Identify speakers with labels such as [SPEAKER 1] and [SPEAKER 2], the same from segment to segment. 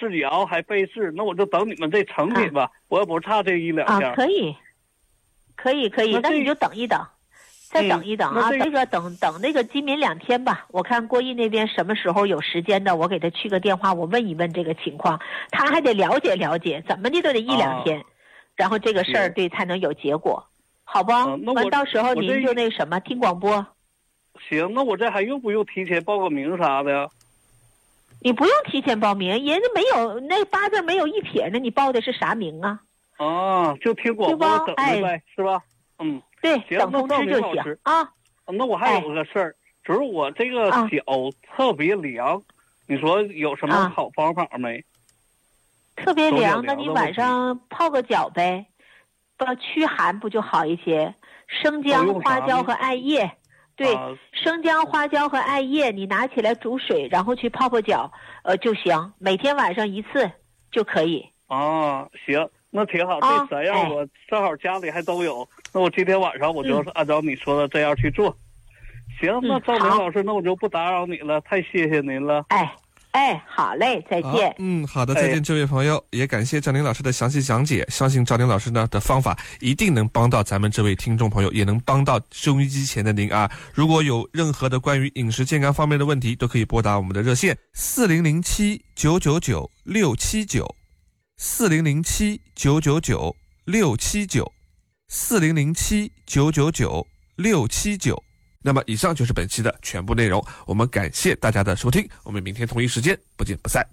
[SPEAKER 1] 试药还备试，那我就等你们这成品吧，我也不差这1、2天。
[SPEAKER 2] 可以，那你就等一等，再等一等啊。这个等那个今明2天吧，我看郭毅那边什么时候有时间的，我给他去个电话，我问一问这个情况，他还得了解了解，怎么的都得1、2天，然后这个事儿对才能有结果，好不？完到时候您就那什么听广播。
[SPEAKER 1] 行，那我这还用不用提前报个名啥的呀？
[SPEAKER 2] 你不用提前报名，人家没有那8字没有1撇呢，你报的是啥名啊？
[SPEAKER 1] 就听广播等着呗，是吧？
[SPEAKER 2] 对，
[SPEAKER 1] 行，
[SPEAKER 2] 等通知就行啊。
[SPEAKER 1] 那我还有个事儿，就是我这个脚特别凉，你说有什么好方法没？
[SPEAKER 2] 特别凉，那你晚上泡个脚呗，驱寒不就好一些？生姜、花椒和艾叶。对，生姜、花椒和艾叶，你拿起来煮水，然后去泡泡脚，就行。每天晚上1次就可以。
[SPEAKER 1] 行，那挺好。这3样我正好家里还都有，那我今天晚上我就是按照你说的这样去做。行，那赵明老师，那我就不打扰你了，太谢谢您了。
[SPEAKER 2] 好嘞，再见。
[SPEAKER 3] 好的，再见，这位朋友，也感谢赵宁老师的详细讲解。相信赵宁老师呢的方法一定能帮到咱们这位听众朋友，也能帮到收音机前的您啊。如果有任何的关于饮食健康方面的问题，都可以拨打我们的热线4007-999-679，4007-999-679，4007-999-679。那么以上就是本期的全部内容，我们感谢大家的收听，我们明天同一时间不见不散。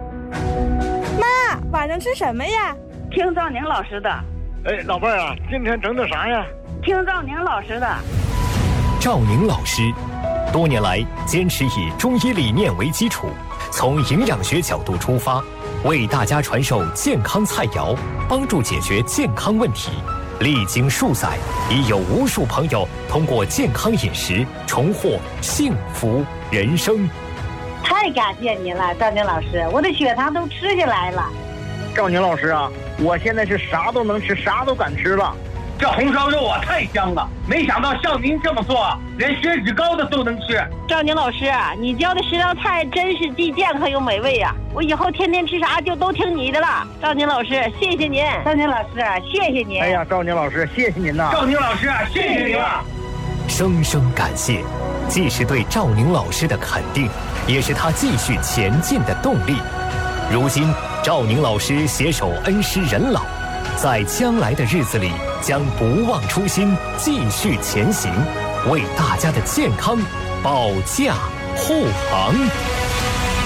[SPEAKER 4] 妈，晚上吃什么呀？
[SPEAKER 5] 听赵宁老师的。
[SPEAKER 6] 老伴儿啊，今天整的啥呀？
[SPEAKER 5] 听赵宁老师的。
[SPEAKER 7] 赵宁老师多年来坚持以中医理念为基础，从营养学角度出发，为大家传授健康菜肴，帮助解决健康问题。历经数载，已有无数朋友通过健康饮食重获幸福人生。
[SPEAKER 5] 太感谢您了，赵宁老师，我的血糖都吃下来了。
[SPEAKER 6] 赵宁老师啊，我现在是啥都能吃，啥都敢吃了。
[SPEAKER 8] 这红烧肉啊太香了，没想到像您这么做，连血脂高的都能吃。
[SPEAKER 5] 赵宁老师，你教的10道菜真是既健康又美味呀！我以后天天吃啥就都听你的了。赵宁老师，谢谢您。赵宁老师，谢谢您。
[SPEAKER 6] 哎呀，赵宁老师，谢谢您呐。
[SPEAKER 8] 赵宁老师，谢谢您了。
[SPEAKER 7] 生生感谢，既是对赵宁老师的肯定，也是他继续前进的动力。如今，赵宁老师携手恩师人老，在将来的日子里将不忘初心，继续前行，为大家的健康保驾护航。